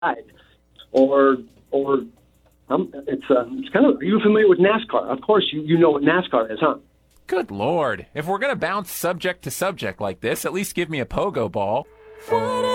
or it's kind of. Are you familiar with NASCAR? Of course, you know what NASCAR is, huh? Good Lord. If we're going to bounce subject to subject like this, at least give me a pogo ball.